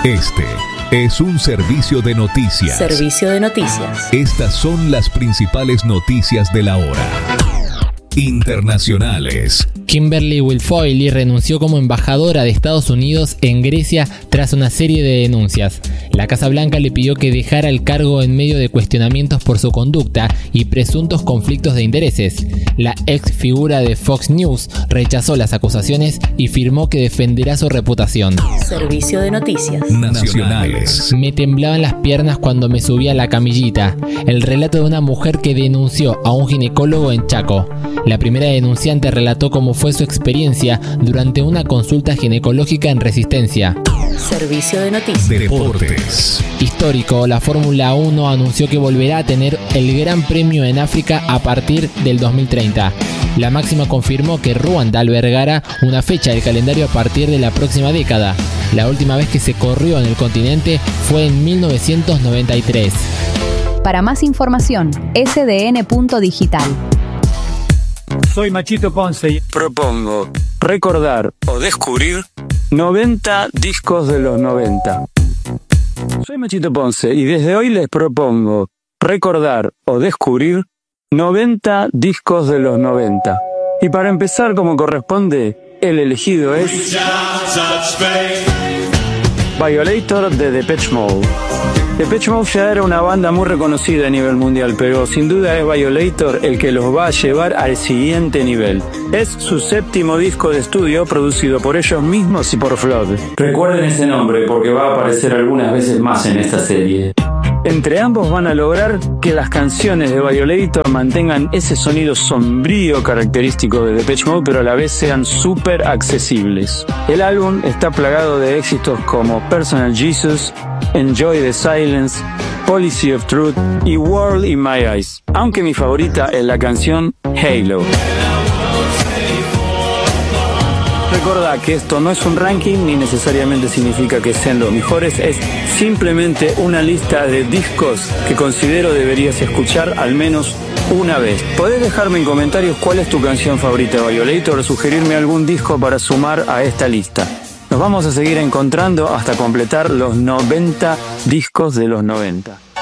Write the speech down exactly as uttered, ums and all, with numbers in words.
Este es un servicio de noticias. Servicio de noticias. Estas son las principales noticias de la hora. Internacionales. Kimberly Wilfoyle renunció como embajadora de Estados Unidos en Grecia tras una serie de denuncias. La Casa Blanca le pidió que dejara el cargo en medio de cuestionamientos por su conducta y presuntos conflictos de intereses. La ex figura de Fox News rechazó las acusaciones y firmó que defenderá su reputación. Servicio de noticias nacionales. Me temblaban las piernas cuando me subía a la camillita. El relato de una mujer que denunció a un ginecólogo en Chaco. La primera denunciante relató cómo fue su experiencia durante una consulta ginecológica en Resistencia. Servicio de noticias. Deportes. Histórico, la Fórmula uno anunció que volverá a tener el Gran Premio en África a partir del dos mil treinta. La máxima confirmó que Ruanda albergará una fecha del calendario a partir de la próxima década. La última vez que se corrió en el continente fue en mil novecientos noventa y tres. Para más información, ese de ene punto digital. Soy Machito Ponce y propongo recordar o descubrir noventa discos de los noventa. Soy Machito Ponce y desde hoy les propongo recordar o descubrir noventa discos de los noventa. Y para empezar como corresponde, el elegido es Violator de Depeche Mode. Depeche Mode ya era una banda muy reconocida a nivel mundial, pero sin duda es Violator el que los va a llevar al siguiente nivel. Es su séptimo disco de estudio producido por ellos mismos y por Flood. Recuerden ese nombre porque va a aparecer algunas veces más en esta serie. Entre ambos van a lograr que las canciones de Violator mantengan ese sonido sombrío característico de Depeche Mode, pero a la vez sean súper accesibles. El álbum está plagado de éxitos como Personal Jesus, Enjoy the Silence, Policy of Truth y World in My Eyes, aunque mi favorita es la canción Halo. Recordá que esto no es un ranking ni necesariamente significa que sean los mejores, es simplemente una lista de discos que considero deberías escuchar al menos una vez. Podés dejarme en comentarios cuál es tu canción favorita de Violator o sugerirme algún disco para sumar a esta lista. Nos vamos a seguir encontrando hasta completar los noventa discos de los noventa.